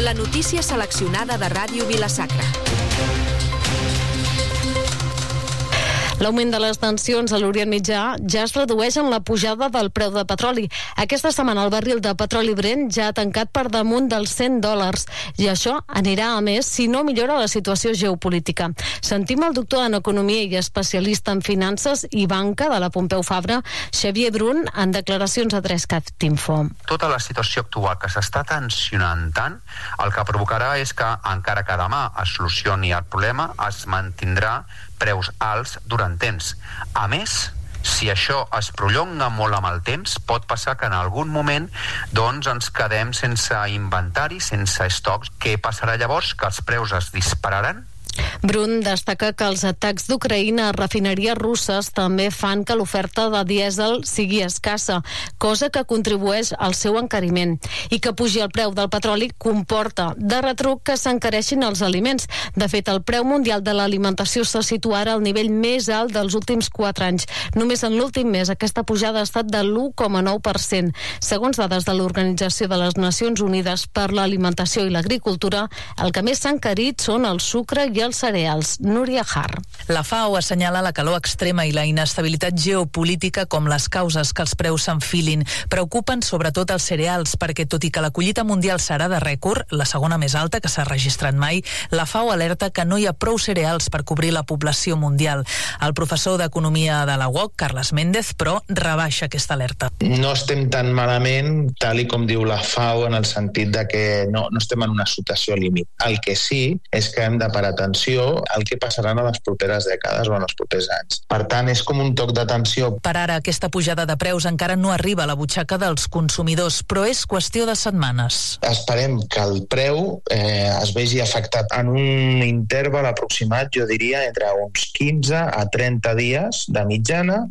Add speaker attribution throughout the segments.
Speaker 1: La notícia seleccionada de Ràdio Vila-sacra.
Speaker 2: L'augment de les tensions a l'Orient Mitjà ja es redueix en la pujada del preu de petroli. Aquesta setmana el barril de petroli Brent ja ha tancat per damunt dels $100 i això anirà a més si no millora la situació geopolítica. Sentim el doctor en Economia i especialista en finances i banca de la Pompeu Fabra, Xavier Brun, en declaracions a 3CatInfo.
Speaker 3: Tota la situació actual que s'està tensionant tant, el que provocarà és que encara que demà es solucioni el problema, es mantindrà preus alts durant temps. A més, si això es prolonga molt amb el temps, pot passar que en algun moment ens quedem sense inventari, sense estocs. Què passarà llavors? Que els preus es dispararan?
Speaker 2: Brun destaca que els atacs d'Ucraïna a refineries russes també fan que l'oferta de dièsel sigui escassa, cosa que contribueix al seu encariment. I que pugi el preu del petroli comporta de retruc que s'encareixin els aliments. De fet, el preu mundial de l'alimentació se situa ara al nivell més alt dels últims 4 anys. Només en l'últim mes aquesta pujada ha estat de l'1,9%. Segons dades de l'Organització de les Nacions Unides per l'Alimentació i l'Agricultura, el que més s'ha encarit són el sucre i els cereals. Núria Har.
Speaker 4: La FAO assenyala la calor extrema i la inestabilitat geopolítica com les causes que els preus s'enfilin. Preocupen sobretot els cereals perquè, tot i que la collita mundial serà de rècord, la segona més alta que s'ha registrat mai, la FAO alerta que no hi ha prou cereals per cobrir la població mundial. El professor d'Economia de la UOC, Carles Méndez, però rebaixa aquesta alerta.
Speaker 5: No estem tan malament, tal i com diu la FAO, en el sentit de que no estem en una situació límit. El que sí és que hem de parar atenció al que passarà en les properes dècades o en els propers anys. Per tant, és com un toc d'atenció.
Speaker 4: Per ara, aquesta pujada de preus encara no arriba a la butxaca dels consumidors, però és qüestió de setmanes.
Speaker 5: Esperem que el preu es vegi afectat en un interval aproximat, jo diria, entre uns 15 a 30 dies de mitjana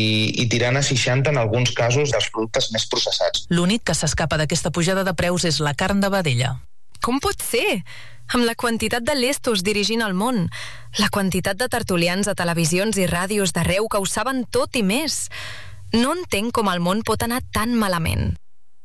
Speaker 5: i tirant a 60 en alguns casos dels productes més processats.
Speaker 4: L'únic que s'escapa d'aquesta pujada de preus és la carn de vedella.
Speaker 6: Com pot ser? Amb la quantitat de lestos dirigint el món, la quantitat de tertulians a televisions i ràdios d'arreu que ho saben tot i més. No entenc com el món pot anar tan malament.